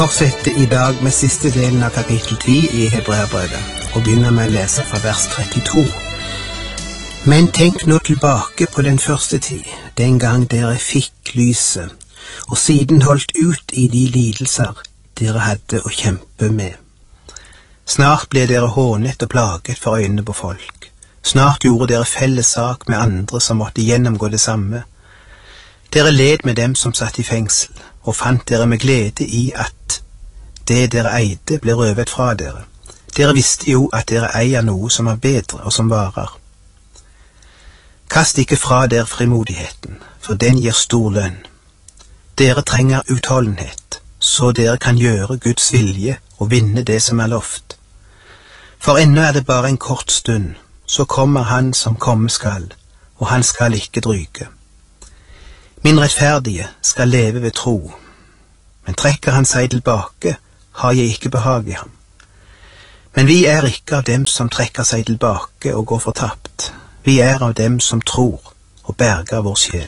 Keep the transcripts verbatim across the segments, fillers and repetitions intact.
Fortsetter i dag med siste delen av kapittel ti i Hebreerbrevet, og begynner med å lese fra vers trettito. Men tenk nå tilbake på den første tid, den gang dere fikk lyset, og siden holdt ut i de lidelser dere hadde å kjempe med. Snart ble dere hånet og plaget for øynene på folk. Snart gjorde dere felles sak med andre som måtte gjennomgå det samme. Dere led med dem som satt i fengsel, og fant dere med glede i at det dere eide ble røvet fra dere. Dere visste jo at dere eier noe som er bedre og som varer. Kast ikke fra dere frimodigheten, for den gir stor lønn. Dere trenger utholdenhet, så dere kan gjøre Guds vilje og vinne det som er lovt. For ennå er det bare en kort stund, så kommer han som komme skal, og han skal ikke dryge. Min rettferdige skal leve ved tro, men trekker han seg tilbake, har jeg ikke behag i ham. Men vi er ikke av dem som trekker seg tilbake og går fortapt. Vi er av dem som tror og berger vår sjel.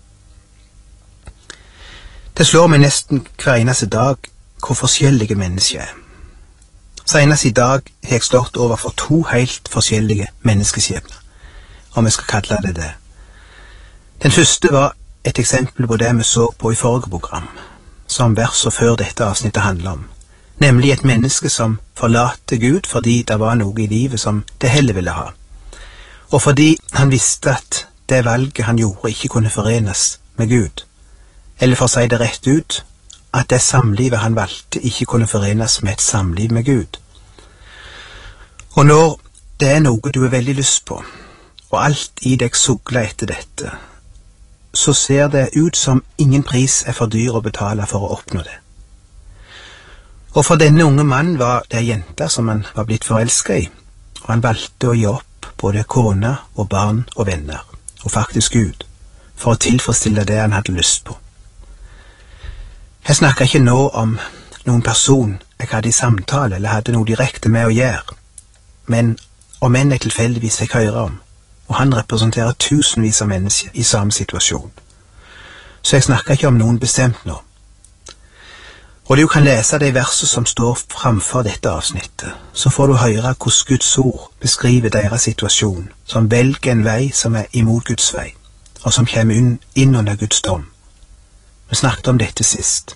Det slår meg nesten hver eneste dag hvor forskjellige mennesker er. Senest i dag har jeg stått overfor to helt forskjellige menneskeskjebner, om jeg skal kalle det det. Den første var et eksempel på det vi så på i forrige program, som verset før dette avsnittet handler om, nemlig et menneske som forlater Gud fordi det var noe i livet som det heller ville ha, og fordi han visste at det valget han gjorde ikke kunne forenes med Gud, eller for å si det rett ut, at det samlivet han valgte ikke kunne forenes med et samliv med Gud. Og når det er noe du er veldig lyst på, og alt i deg sugler etter dette, så ser det ut som ingen pris er for dyr å betale for å oppnå det. Og for denne unge mannen var det jenta som han var blitt forelsket i, og han valgte å gi opp både kone og barn og venner, og faktisk Gud, for å tilfredsstille det han hadde lyst på. Jeg snakker ikke nå om noen person jeg hadde i samtale eller hadde noe direkte med å gjøre, men om en jeg tilfeldigvis fikk høre om, og han representerer tusenvis av mennesker i samme situasjon. Så jeg snakker ikke om noen bestemt nå. Og du kan lese de verset som står framfor dette avsnittet, så får du høre hvordan Guds ord beskriver deres situasjon, som velger en vei som er imot Guds vei, og som kommer inn under Guds dom. Vi snakket om dette sist.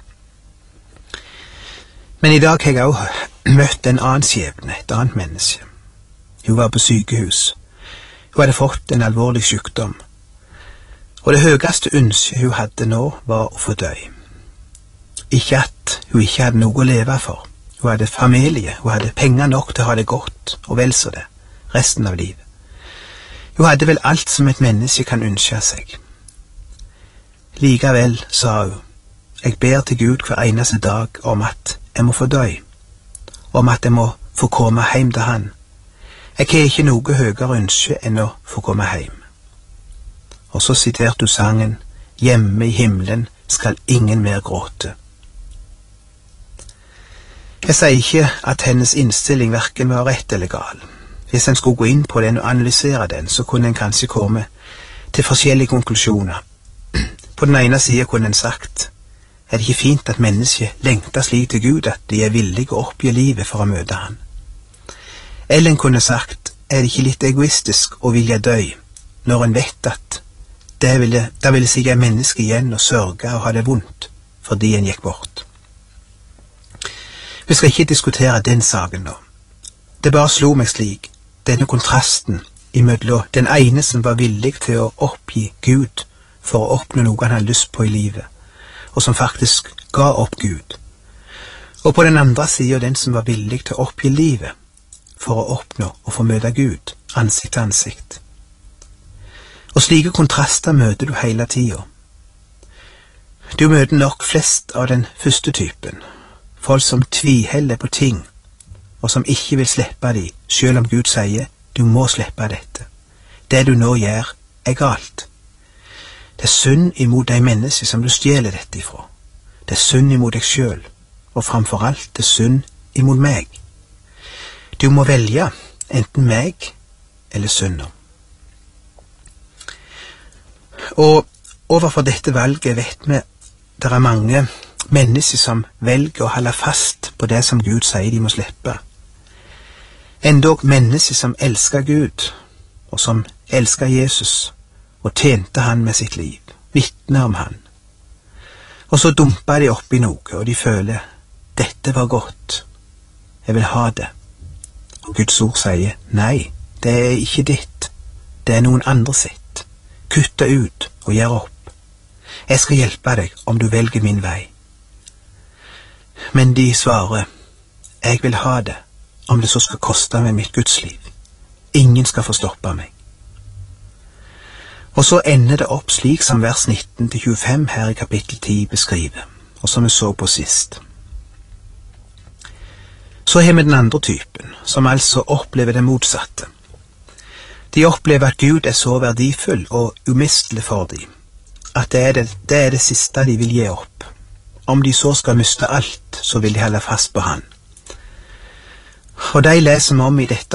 Men i dag har jeg også møtt en annen skjebne, et annet menneske. Hun var på sykehus. Hun hadde fått en alvorlig sykdom, og det høyeste ønsket hun hadde nå var å få dø. Ikke at hun ikke hadde noe å leve for. Hun hadde familie, hun hadde penger nok til å ha det godt, og vel så det, resten av livet. Hun hadde vel alt som et menneske kan ønske seg. Likevel, sa hun, jeg ber til Gud hver eneste dag om at jeg må få dø, om at jeg må få komme hjem til han. Jeg har ikke noe høyere ønske enn å få komme hjem. Og så siterte hun sangen, hjemme i himmelen skal ingen mer gråte. Jeg sier ikke at hennes innstilling hverken var rett eller gal. Hvis en skulle gå inn på den og analysere den, så kunne en kanskje komme til forskjellige konklusjoner. På den ene siden kunne en sagt, er det ikke fint at mennesket lengter slik til Gud at de er villige å oppgi livet for å møte han? Eller en kunne sagt, er det ikke litt egoistisk å vilje dø, når en vet at det ville, det ville sige menneske igjen og sørge og ha det vondt fordi en gikk bort? Vi skal ikke diskutere den saken nå. Det bare slo meg slik, denne kontrasten imellom den ene som var villig til å oppgi Gud for å oppnå noe han hadde lyst på i livet, og som faktisk ga opp Gud, og på den andre siden den som var villig til å oppgi livet for å oppnå og få møte Gud ansikt til ansikt. Og slike kontraster møter du hele tiden. Du møter nok flest av den første typen, folk som tviheller på ting, og som ikke vil slippe de, selv om Gud sier, du må slippe dette. Det du nå gjør, er galt. Det er synd imot de mennesker som du stjeler dette ifra. Det er synd imot deg selv, og framfor alt det er synd imot meg. Du må velge enten meg eller synder. Og overfor dette valget vet vi det er mange mennesker som velger å holde fast på det som Gud sier de må slippe. Endog mennesker som elsker Gud, og som elsker Jesus, og tjente han med sitt liv, vitner om han. Og så dumper de opp i noe, og de føler, dette var godt, jeg vil ha det. Og Guds ord sier, nei, det er ikke ditt, det er noen andre sitt. Kutt det ut og gjør opp. Jeg skal hjelpe deg om du velger min vei. Men de svarer, jeg vil ha det, om det så skal koste meg mitt Gudsliv. Ingen skal få stoppe meg. Og så ender det opp slik som vers nitten til tjuefem her i kapittel ti beskriver, og som vi så på sist. Så har vi den andre typen, som altså opplever det motsatte. De opplever at Gud er så verdifull og umistelig for dem, at det er det, det er det siste de vil gi opp. Om de så skal miste alt, så vil de holde fast på han. Og de leser vi om i dette